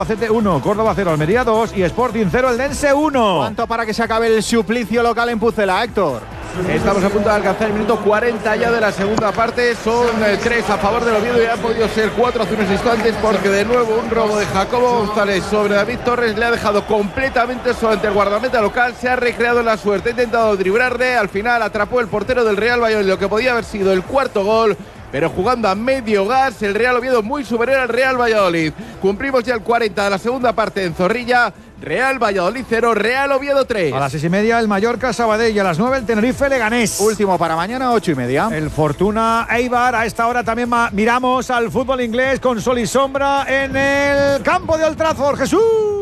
Albacete 1, Córdoba 0, Almería 2 y Sporting 0, el Dense 1. ¿Cuánto para que se acabe el suplicio local en Pucela, Héctor? Estamos a punto de alcanzar el minuto 40 ya de la segunda parte. Son 3 a favor del Oviedo y han podido ser 4 hace unos instantes, porque de nuevo un robo de Jacobo González sobre David Torres le ha dejado completamente solo ante el guardameta local. Se ha recreado en la suerte, ha intentado driblarle, al final atrapó el portero del Real Valladolid lo que podía haber sido el cuarto gol, pero jugando a medio gas. El Real Oviedo muy superior al Real Valladolid. Cumplimos ya el 40 de la segunda parte en Zorrilla. Real Valladolid 0, Real Oviedo 3. A las 6:30 el Mallorca Sabadell y a las 9 el Tenerife Leganés. Último para mañana, 8:30. El Fortuna Eibar. A esta hora también miramos al fútbol inglés con sol y sombra en el campo de Old Trafford. Jesús.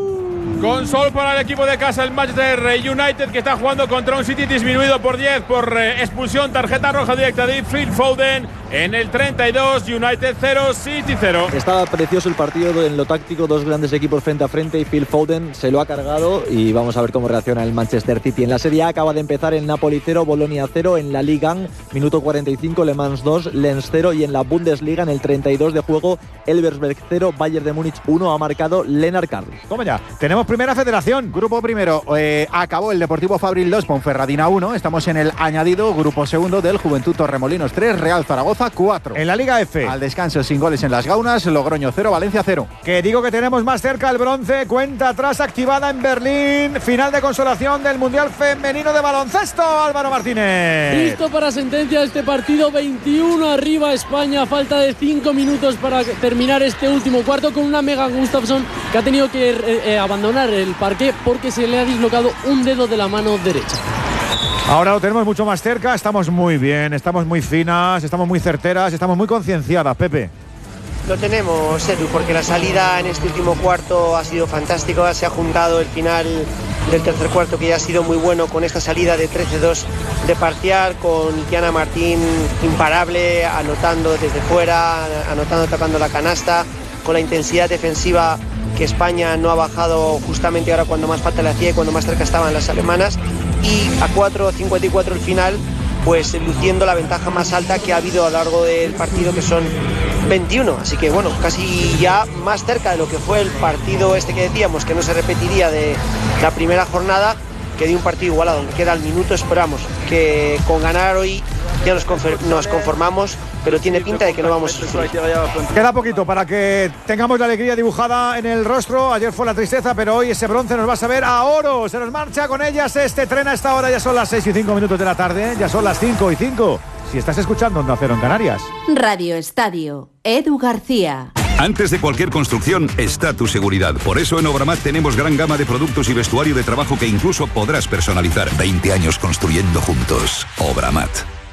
Con sol para el equipo de casa, el Manchester United, que está jugando contra un City disminuido por 10 por expulsión, tarjeta roja directa de Phil Foden en el 32. United 0, City 0. Estaba precioso el partido en lo táctico, dos grandes equipos frente a frente y Phil Foden se lo ha cargado y vamos a ver cómo reacciona el Manchester City. En la Serie A acaba de empezar el Napoli 0, Bolonia 0, en la Liga 1, minuto 45, Le Mans 2, Lens 0 y en la Bundesliga en el 32 de juego, Elversberg 0, Bayern de Múnich 1, ha marcado Lennart Carl. Toma ya, tenemos primera federación. Grupo primero, acabó el Deportivo Fabril 2, Ponferradina 1. Estamos en el añadido. Grupo segundo del Juventud Torremolinos 3, Real Zaragoza 4. En la Liga F. Al descanso sin goles en las Gaunas, Logroño 0, Valencia 0. Que digo que tenemos más cerca el bronce. Cuenta atrás activada en Berlín. Final de consolación del Mundial Femenino de Baloncesto. Álvaro Martínez. Listo para sentencia este partido. 21 arriba España. Falta de 5 minutos para terminar este último cuarto con una Megan Gustafsson que ha tenido que abandonar el parqué porque se le ha dislocado un dedo de la mano derecha. Ahora lo tenemos mucho más cerca. Estamos muy bien, estamos muy finas, estamos muy certeras, estamos muy concienciadas, Pepe. Lo tenemos, Edu, porque la salida en este último cuarto ha sido fantástica. Se ha juntado el final del tercer cuarto, que ya ha sido muy bueno, con esta salida de 13-2 de parcial, con Kiana Martín imparable, anotando desde fuera, anotando, tocando la canasta, con la intensidad defensiva que España no ha bajado justamente ahora cuando más falta le hacía y cuando más cerca estaban las alemanas, y a 4.54 el final, pues luciendo la ventaja más alta que ha habido a lo largo del partido, que son 21, así que bueno, casi ya más cerca de lo que fue el partido este que decíamos que no se repetiría de la primera jornada, que de un partido igualado, donde queda el minuto. Esperamos que con ganar hoy ya nos conformamos, pero tiene pinta de que no vamos a sufrir. Queda poquito para que tengamos la alegría dibujada en el rostro. Ayer fue la tristeza, pero hoy ese bronce nos va a saber a oro. Se nos marcha con ellas este tren a esta hora. Ya son las 6:05 de la tarde, ya son las 5:05. Si estás escuchando Onda Cero en Canarias. Radio Estadio, Edu García. Antes de cualquier construcción está tu seguridad. Por eso en Obramat tenemos gran gama de productos y vestuario de trabajo que incluso podrás personalizar. 20 años construyendo juntos. Obramat.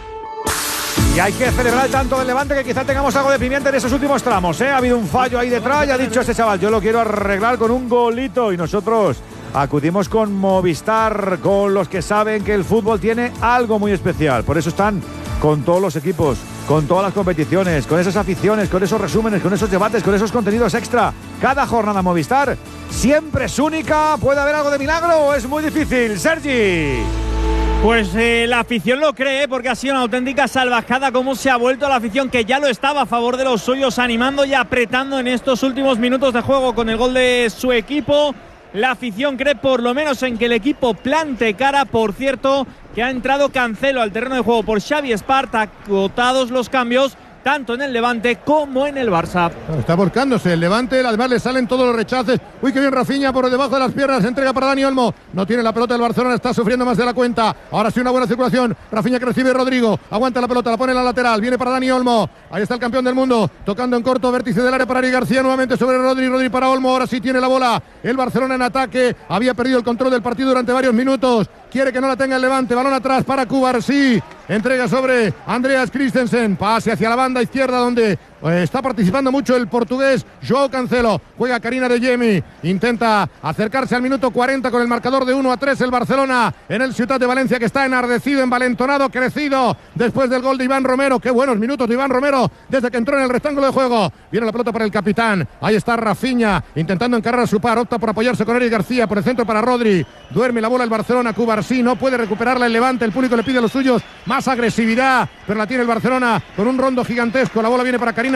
Y hay que celebrar el tanto del Levante, que quizá tengamos algo de pimienta en esos últimos tramos, ¿eh? Ha habido un fallo ahí detrás y ha dicho este chaval, yo lo quiero arreglar con un golito. Y nosotros acudimos con Movistar, con los que saben que el fútbol tiene algo muy especial. Por eso están con todos los equipos, con todas las competiciones, con esas aficiones, con esos resúmenes, con esos debates, con esos contenidos extra. Cada jornada Movistar siempre es única. ¿Puede haber algo de milagro o es muy difícil? Sergi. Pues la afición lo cree, porque ha sido una auténtica salvajada cómo se ha vuelto la afición, que ya lo estaba a favor de los suyos, animando y apretando en estos últimos minutos de juego con el gol de su equipo. La afición cree por lo menos en que el equipo plante cara. Por cierto, que ha entrado Cancelo al terreno de juego por Xavi Espart, agotados los cambios tanto en el Levante como en el Barça. Está volcándose el Levante, además le salen todos los rechaces. Uy, qué bien Rafinha por debajo de las piernas, entrega para Dani Olmo. No tiene la pelota el Barcelona, está sufriendo más de la cuenta. Ahora sí una buena circulación. Rafinha que recibe Rodrigo, aguanta la pelota, la pone en la lateral, viene para Dani Olmo. Ahí está el campeón del mundo, tocando en corto, vértice del área para Ari García, nuevamente sobre Rodri para Olmo. Ahora sí tiene la bola el Barcelona en ataque. Había perdido el control del partido durante varios minutos. Quiere que no la tenga el Levante, balón atrás para Cubarsí, entrega sobre Andreas Christensen, pase hacia la banda izquierda donde está participando mucho el portugués Joao Cancelo, juega Karina de Jemi, intenta acercarse al minuto 40 con el marcador de 1-3 el Barcelona en el Ciutat de Valencia, que está enardecido, envalentonado, crecido después del gol de Iván Romero. Qué buenos minutos de Iván Romero desde que entró en el rectángulo de juego. Viene la pelota para el capitán, ahí está Rafinha intentando encargar a su par, opta por apoyarse con Eric García, por el centro para Rodri, duerme la bola el Barcelona. Cubarsí no puede recuperarla el Levante, el público le pide a los suyos más agresividad, pero la tiene el Barcelona con un rondo gigantesco. La bola viene para Karina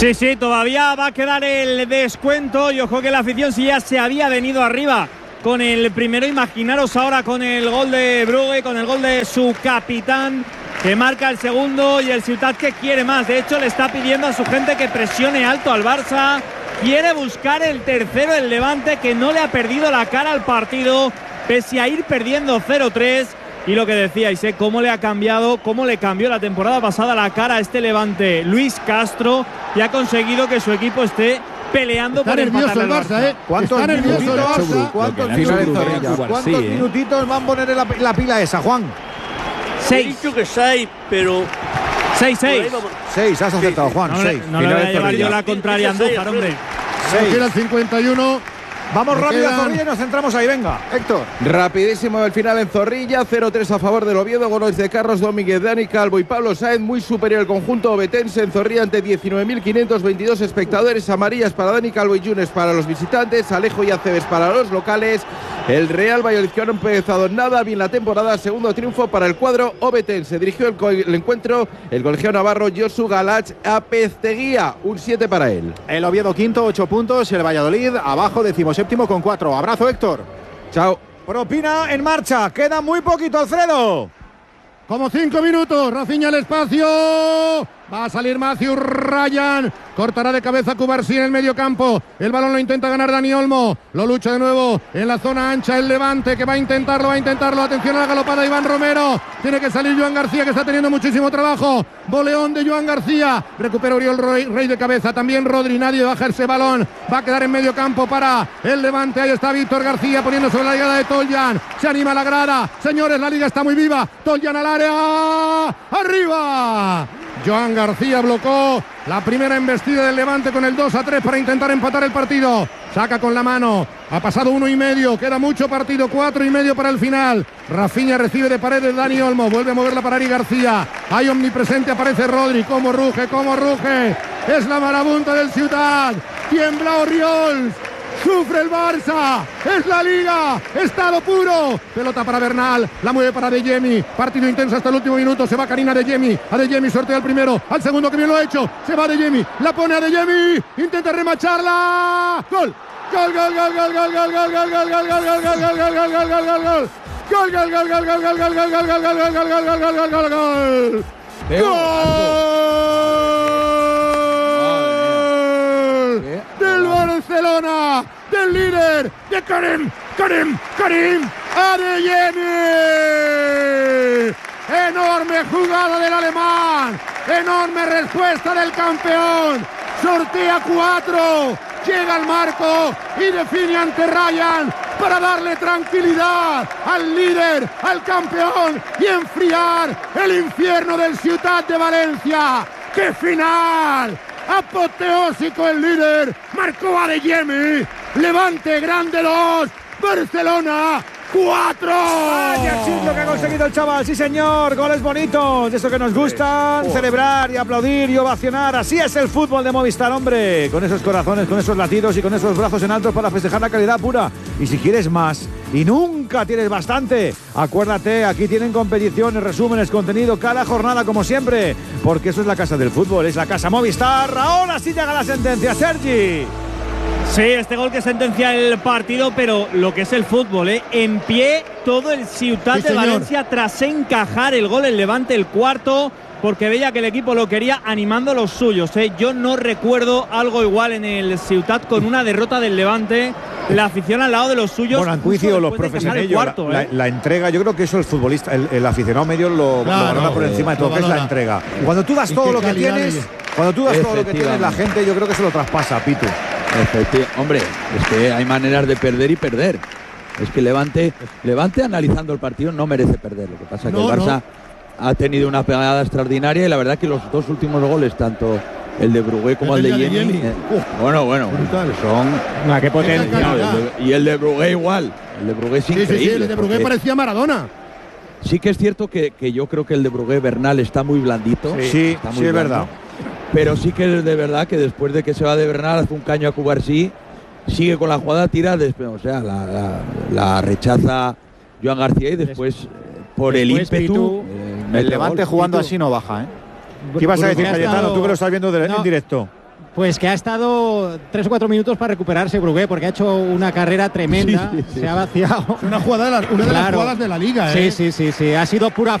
Sí, todavía va a quedar el descuento. Y ojo que la afición, si ya se había venido arriba con el primero, imaginaros ahora con el gol de Brugge, con el gol de su capitán, que marca el segundo, y el Ciutat que quiere más. De hecho, le está pidiendo a su gente que presione alto al Barça. Quiere buscar el tercero, el Levante, que no le ha perdido la cara al partido, pese a ir perdiendo 0-3. Y lo que decíais, cómo le ha cambiado, cómo le cambió la temporada pasada la cara a este Levante Luis Castro, y ha conseguido que su equipo esté peleando por empatar al Barça. ¿Cuántos minutitos van a poner en la pila esa, Juan? 6. He dicho que 6, pero... 6. 6, has acertado, Juan. 6. No le voy a llevar yo la contraria a Andújar, hombre. 6. Queda 51. Vamos rápido a Zorrilla y nos centramos ahí, venga. Héctor. Rapidísimo el final en Zorrilla, 0-3 a favor del Oviedo, goles de Carlos Domínguez, Dani Calvo y Pablo Sáenz, muy superior el conjunto obetense en Zorrilla ante 19.522 espectadores, amarillas para Dani Calvo y Yunes para los visitantes, Alejo y Aceves para los locales. El Real Valladolid, que no ha empezado nada bien la temporada, segundo triunfo para el cuadro obetense. Dirigió el encuentro el colegiado navarro Josu Galach Apezteguía, un 7 para él. El Oviedo quinto, 8 puntos, el Valladolid abajo, 17º con 4. Abrazo, Héctor. Chao. Propina en marcha, queda muy poquito, Alfredo. Como 5 minutos, Rafinha al espacio. Va a salir Matthew Ryan. Cortará de cabeza Cubarsí en el medio campo. El balón lo intenta ganar Dani Olmo. Lo lucha de nuevo en la zona ancha el Levante, que va a intentarlo. Atención a la galopada de Iván Romero. Tiene que salir Joan García, que está teniendo muchísimo trabajo. Boleón de Joan García. Recupera Oriol Rey de cabeza. También Rodri. Nadie baja ese balón. Va a quedar en medio campo para el Levante. Ahí está Víctor García poniendo sobre la llegada de Toljan. Se anima la grada. Señores, la liga está muy viva. Toljan al área. ¡Arriba! Joan García blocó la primera embestida del Levante con el 2-3 para intentar empatar el partido. Saca con la mano. Ha pasado 1,5. Queda mucho partido. 4,5 para el final. Rafinha recibe de Paredes Dani Olmo. Vuelve a moverla para Ari García. Hay omnipresente. Aparece Rodri. Cómo ruge. Es la marabunta del Ciutat. Tiembla Oriols. Sufre el Barça, es la Liga, estado puro. Pelota para Bernal, la mueve para De Jemi. Partido intenso hasta el último minuto. Se va Karina De Jemi. A De Jemi sortea el primero, al segundo, que bien lo ha hecho. Se va De Jemi, la pone a De Jemi. Intenta remacharla. Gol. Gol. Del Barcelona, del líder, de Karim Adeyemi. Enorme jugada del alemán, enorme respuesta del campeón. Sortea 4, llega al marco y define ante Ryan para darle tranquilidad al líder, al campeón, y enfriar el infierno del Ciutat de Valencia. ¡Qué final! Apoteósico el líder, marcó Adeyemi. Levante grande 2, Barcelona 4. ¡Vaya lo que ha conseguido el chaval! Sí, señor, goles bonitos, de eso que nos gustan, celebrar y aplaudir y ovacionar. Así es el fútbol de Movistar, hombre, con esos corazones, con esos latidos y con esos brazos en alto para festejar la calidad pura. Y si quieres más y nunca tienes bastante, acuérdate, aquí tienen competiciones, resúmenes, contenido cada jornada como siempre, porque eso es la casa del fútbol, es la casa Movistar. Ahora sí llega la sentencia, Sergi. Sí, este gol que sentencia el partido, pero lo que es el fútbol, en pie todo el Ciutat de Valencia tras encajar el gol, el Levante el cuarto, porque veía que el equipo lo quería, animando a los suyos. Yo no recuerdo algo igual en el Ciutat con una derrota del Levante. La afición al lado de los suyos. Bueno, han coincidido los profesionales. La entrega, yo creo que eso el futbolista, el aficionado medio lo valora por encima de todo, que es la entrega. Cuando tú das todo lo que tienes, la gente, yo creo que se lo traspasa, Pitu. Hombre, es que hay maneras de perder y perder. Es que Levante analizando el partido no merece perder. Lo que pasa es que el Barça ha tenido una pegada extraordinaria, y la verdad que los dos últimos goles, tanto el de Brugge como el de Jemi, son qué potencia. Y el de Brugge igual. El de Brugge es increíble. Sí, el de Brugge parecía Maradona. Sí que es cierto que yo creo que el de Brugge Bernal está muy blandito. Sí, es verdad. Pero sí que es de verdad que después de que se va de Bernal, hace un caño a Cubarsí, sigue con la jugada, tira, o sea, la rechaza Joan García, y después por el ímpetu. El Levante jugando así no baja, ¿eh? ¿Qué ibas a decir, Cayetano? Tú que lo estás viendo en directo. Pues que ha estado 3 o 4 minutos para recuperarse Brugué, porque ha hecho una carrera tremenda, se ha vaciado. Una de las jugadas de la liga, Sí, ha sido pura